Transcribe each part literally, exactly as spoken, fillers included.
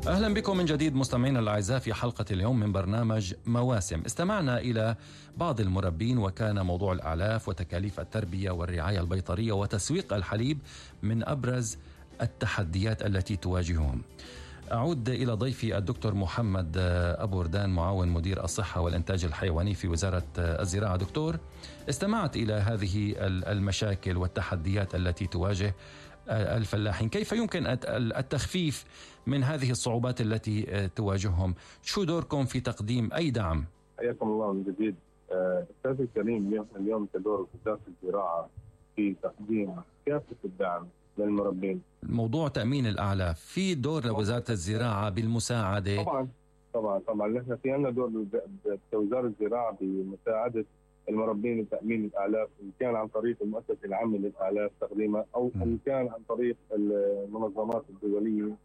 أهلا بكم من جديد مستمعينا الأعزاء في حلقة اليوم من برنامج مواسم. استمعنا إلى بعض المربين وكان موضوع الأعلاف وتكاليف التربية والرعاية البيطرية وتسويق الحليب من أبرز التحديات التي تواجههم. أعود إلى ضيفي الدكتور محمد أبو وردان، معاون مدير الصحة والإنتاج الحيواني في وزارة الزراعة. دكتور، استمعت إلى هذه المشاكل والتحديات التي تواجه الفلاحين، كيف يمكن التخفيف من هذه الصعوبات التي تواجههم؟ شو دوركم في تقديم أي دعم؟ حياكم الله من جديد. أستاذ الكريم، اليوم تدور وزارة الزراعة في تقديم كافة الدعم للمربين. موضوع تأمين الأعلاف في دور لوزارة الزراعة بالمساعدة؟ طبعا طبعا طبعا نحن في عندنا دور بوزارة الزراعة بمساعدة المربين لتأمين الأعلاف، إن كان عن طريق المؤسسة العامة للأعلاف تقديمها أو م. إن كان عن طريق المنظمات الدولية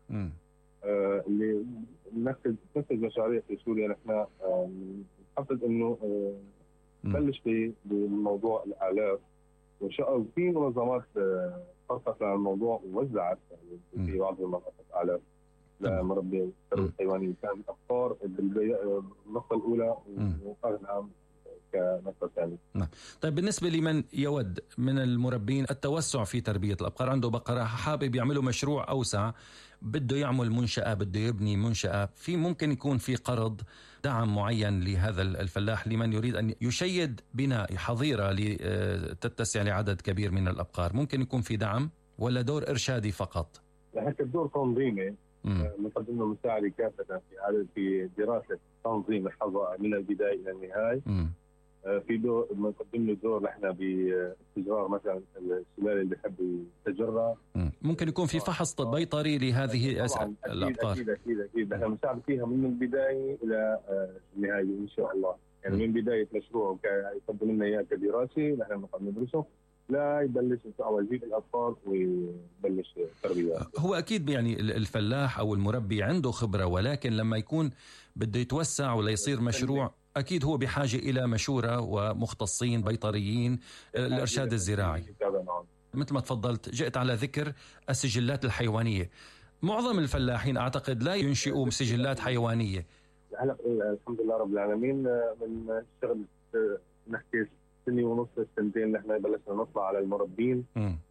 آه اللي ننفذ تنفذ مشاريع في سوريا. نحن آه نحفز إنه آه نبلش في بموضوع الأعلاف، وإن شاء الله في منظمات آه خصصت على الموضوع ووزعت في بعض المناطق أعلاف لمربين الحيوانيين. كان أفكار بالنقطة الأولى وأغنى كنقطة ثانية. طيب، بالنسبة لمن يود من المربين التوسع في تربية الأبقار، عنده بقرة حابب يعملوا مشروع أوسع، بده يعمل منشأة، بده يبني منشأة، في ممكن يكون في قرض دعم معين لهذا الفلاح لمن يريد أن يشيد بناء حظيرة لتتسع لعدد كبير من الأبقار، ممكن يكون في دعم ولا دور إرشادي فقط؟ هيك الدور تنظيمي، نقدم له مساعدة كافة في في دراسة تنظيم الحظائر من البداية إلى النهاية. م. في دور نقدم له دور نحن باستجرار مثلا السلالة اللي بحب يستجرها. ممكن يكون في فحص بيطري لهذه الأبقار. أكيد أكيد أكيد نحن نساعد فيها من البداية إلى النهاية إن شاء الله. يعني م. من بداية مشروع يقدم لنا إياه كدراسة نحن نقدم ندرسه لا يبلش أو يجيب الأطفال ويبلش تربية. هو أكيد يعني الفلاح أو المربي عنده خبرة، ولكن لما يكون بده يتوسع ولا يصير مشروع أكيد هو بحاجة إلى مشورة ومختصين بيطريين، الإرشاد الزراعي. مثل ما تفضلت، جئت على ذكر السجلات الحيوانية. معظم الفلاحين أعتقد لا ينشئوا سجلات حيوانية. هلا الحمد لله رب العالمين من اشتغل نحكي سنة ونص سنتين نحن بلشنا نطلع على المربين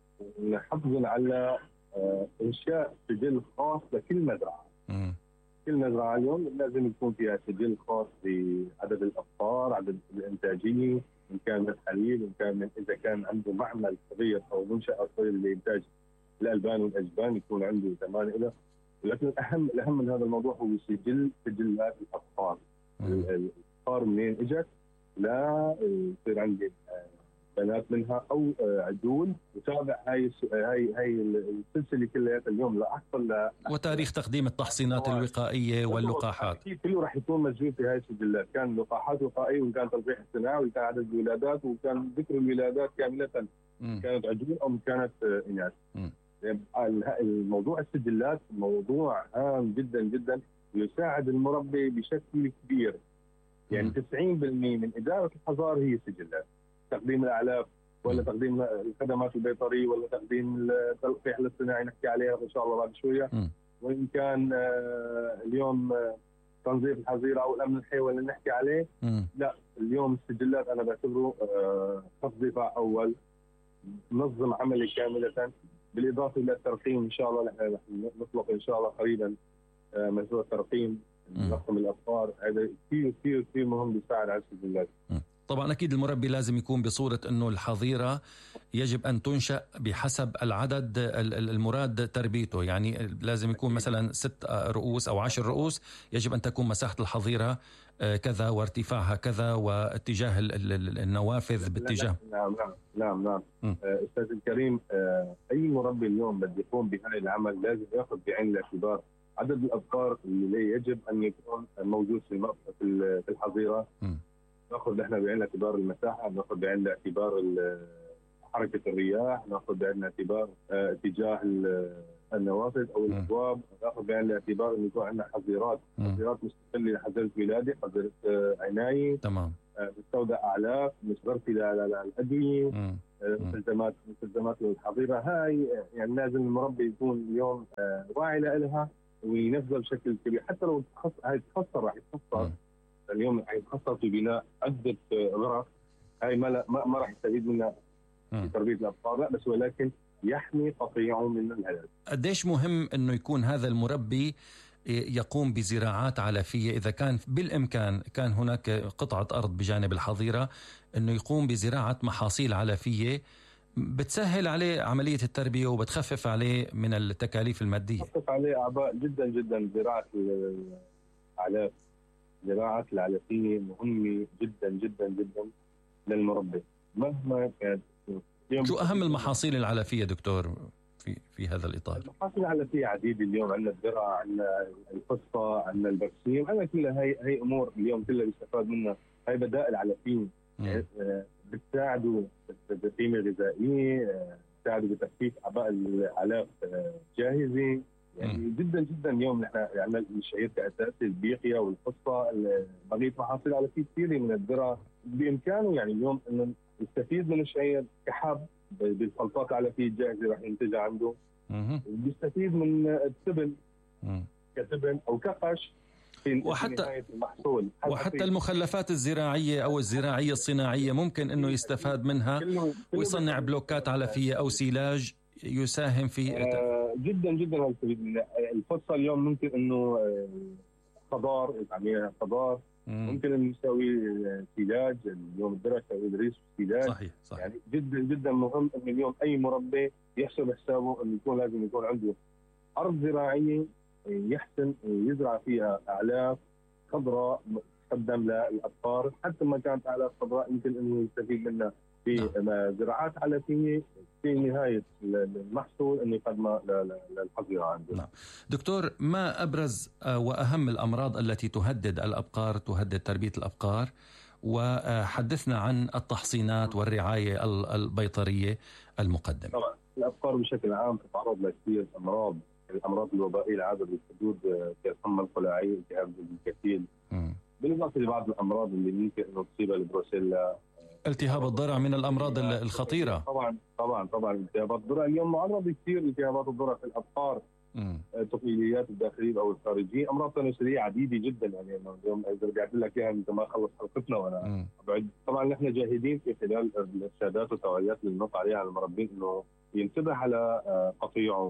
ونحفظ على إنشاء سجل خاص لكل مزرعة. م. كل مزرعة اليوم لازم يكون فيها سجل خاص بعدد الأبقار، عدد الإنتاجية، إن كان من حليب، إن كان من إذا كان عنده معمل صغير أو منشأة صغيرة لإنتاج الألبان والأجبان يكون عنده زمان له. لكن الأهم الأهم من هذا الموضوع هو سجل سجلات الأبقار. الأبقار منين إجت؟ لا يصير عندي بنات منها او عدول، وتابع هاي هاي هاي السلسله كلها اليوم لا احصل ل وتاريخ تقديم التحصينات الوقائيه واللقاحات. اكيد كله راح يكون مسجول في هاي السجلات، كان لقاحات وقائيه وكان تلقيح اصطناعي وكان عدد الولادات وكان ذكر الولادات كامله م. كانت عدول او كانت اناث. الموضوع السجلات موضوع هام جدا جدا يساعد المربي بشكل كبير. يعني تسعين بالمئة من إدارة الحظائر هي سجلات، تقديم الأعلاف ولا تقديم الخدمات البيطرية ولا تقديم التلقيح الاصطناعي نحكي عليها إن شاء الله بعد شوية. م. وإن كان اليوم تنظيف الحظيرة أو الأمن الحيواني اللي نحكي عليه م. لا، اليوم السجلات أنا بعتبره خط دفاع أول، نظم عملي كاملة، بالإضافة إلى الترقيم. إن شاء الله نحن نطلق إن شاء الله قريبا مشروع ترقيم رقم الأبقار. هذا كثير كثير كثير مهم بيساعد على السجلات. طبعا أكيد المربي لازم يكون بصورة أنه الحظيرة يجب أن تنشأ بحسب العدد المراد تربيته، يعني لازم يكون مثلا ست رؤوس أو عشر رؤوس، يجب أن تكون مساحة الحظيرة كذا وارتفاعها كذا واتجاه النوافذ باتجاه. نعم نعم نعم نعم, نعم. أستاذ الكريم، أي مربي اليوم بده يقوم بهذا العمل لازم يأخذ بعين الاعتبار عدد الأبقار اللي يجب أن يكون موجود في في الحظيرة. ناخذ نحن بعين الاعتبار المساحه، ناخذ بعين الاعتبار حركه الرياح، ناخذ بعين الاعتبار اتجاه النوافذ او الابواب، ناخذ بعين الاعتبار انه يكون عندنا حظيرات حظيرات مستقله لحظيره ولاده، حظيره عنايه، تمام، مستودع اعلاف، مستغرفه للادويه، مستلزمات مستلزمات الحظيره. هاي يعني لازم المربي يكون اليوم واعي لها وينفذها بشكل كبير. حتى لو هيتخسر راح يتخسر اليوم، راح يتخسر في بناء عده غرف، هاي ما ما راح يستفيد منها في تربيه الابقار، لا بس ولكن يحمي قطيعه من الهلاك. قديش مهم انه يكون هذا المربي يقوم بزراعات علفية إذا كان بالإمكان، كان هناك قطعة أرض بجانب الحظيرة، أنه يقوم بزراعة محاصيل علفية بتسهل عليه عملية التربية وبتخفف عليه من التكاليف المادية. بتخفف عليه أعباء جدا جدا. زراعة العلف، زراعة العلفية مهمة جدا جدا جدا للمربي مهما كان. شو أهم المحاصيل العلفية دكتور في في هذا الإطار؟ المحاصيل العلفية عديدة اليوم، عندنا الذرة، عندنا القصة، عندنا البرسيم، عندنا كلها هي هي أمور اليوم كلها بيستفاد منها. هي بدائل علفية بتساعدوا بقيمة غذائية، بتساعدوا بتخفيف أعباء العلاف جاهزة. يعني م. جدا جدا اليوم نحن عندنا الشعير كأساس، البيقية والقصة، بقية محاصيل علفية كثيرة من الذرة بإمكانه يعني اليوم إنه يستفيد من الشعير كحب بالخلطات العلفية الجاهزة راح ينتجها عنده. بيستفيد من التبن كتبن أو كقش في وحتى المحصول. وحتى المخلفات الزراعية أو الزراعية الصناعية ممكن أنه يستفاد منها ويصنع بلوكات علفية أو سيلاج يساهم في آه جدا جدا. الفصل اليوم ممكن أنه خضار يعملها خضار، ممكن أن يسوي سيلاج. اليوم الذرة يسوي دريس سيلاج. صحيح صحيح. يعني جدا جدا مهم أن اليوم أي مربي يحسب حسابه أنه يكون لازم يكون عنده أرض زراعية يحسن يزرع فيها أعلاف خضراء تقدم للأبقار. حتى ما كانت أعلاف خضراء يمكن أنه يستفيد منها في نعم. زراعات علفية في نهاية المحصول أنه يقدمها للحظيرة عنده. نعم. دكتور، ما أبرز وأهم الأمراض التي تهدد الأبقار، تهدد تربية الأبقار؟ وحدثنا عن التحصينات والرعاية البيطرية المقدمة. طبعا الأبقار بشكل عام تتعرض لكثير أمراض، الأمراض الوبائية العادة بالحدود كالحمى القلاعية، التهاب الكتيل، بالإضافة لبعض الأمراض اللي ممكن أن تصيبها البروسيلا. التهاب الضرع من الأمراض الخطيرة. طبعا طبعا طبعا التهابات الضرع اليوم معرض كثير التهابات الضرع في الأبقار، الطفيليات الداخلية أو الخارجية، أمراض تناسلية عديدة جدا. يعني اليوم إذا رجعت لك إياها أنت ما خلص حلقتنا وأنا أبعد. طبعا نحن جاهدين في خلال الإرشادات والتوعيات اللي بنطلع عليها على المربين إنه ينتبه على قطيعه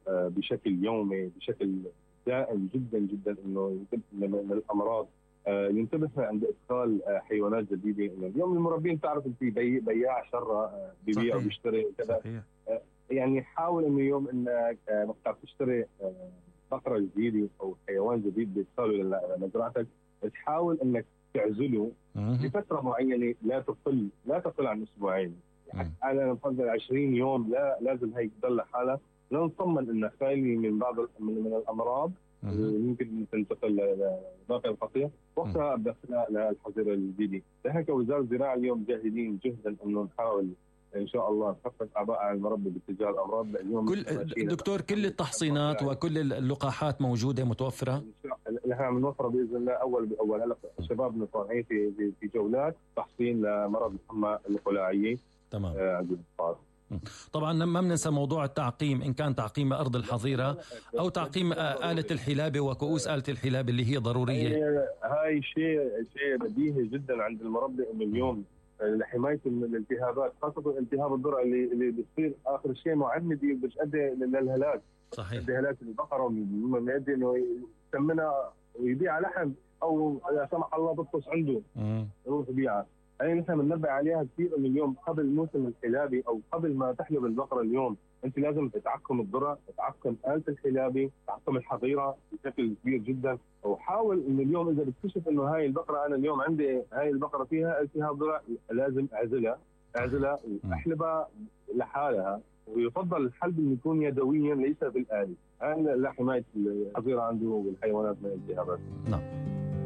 بشكل يومي بشكل دائم جدا جدا، انه ينتبه من الامراض، ينتبه عند ادخال حيوانات جديده. اليوم المربين تعرف انت بي بياع شره بيبيع وبيشتري كذا، يعني حاول انه يوم انك وقت تشتري بقره جديده او حيوان جديد بيدخله لمزرعتك تحاول انك تعزله لفتره معينه لا تقل لا تقل عن اسبوعين. انا بفضل عشرين يوم، لا لازم هي تضل لحالها لنطمن انه خالي من بعض من, من الامراض ممكن تنتقل لباقي القطيع، وقتها بدخلها للحظيره الجديده. لهيك وزاره الزراعه اليوم جاهدين جهدا انه نحاول ان شاء الله نخفف اعباء على المربي باتجاه الامراض. اليوم كل دكتور كل التحصينات وكل اللقاحات موجوده متوفره؟ نحن عم نوفرها باذن الله اول باول. هلا شبابنا طالعين في في جولات تحصين لمرض الحمى القلاعيه. تمام. آه طبعا ما بننسى موضوع التعقيم، إن كان تعقيم أرض الحظيرة أو تعقيم آلة الحلابة وكؤوس آلة الحلابة اللي هي ضرورية. هاي شيء شيء بديهي جدا عند المربي إنه اليوم لحماية من الالتهابات، خاصة التهاب الضرع اللي اللي بيصير آخر شيء معندي بتؤدي للهلاك. صحيح. بتؤدي هلاك البقرة وبيؤدي إنه يسمنها ويبيع لحم، أو لا سمح الله بطقس عنده يروح يبيعها. يعني نحن بننبه عليها كثير انه اليوم قبل موسم الحلابي او قبل ما تحلب البقره اليوم انت لازم تعقم الذره، تعقم آلة الحلابي، تعقم الحظيره بشكل كبير جدا. وحاول انه اليوم اذا بتكتشف انه هاي البقره انا اليوم عندي هاي البقره فيها التهاب ذرع، لازم اعزلها اعزلها واحلبها لحالها، ويفضل الحلب انه يكون يدويا ليس بالآلي، هذا لحمايه الحظيره عنده والحيوانات من الالتهابات. نعم.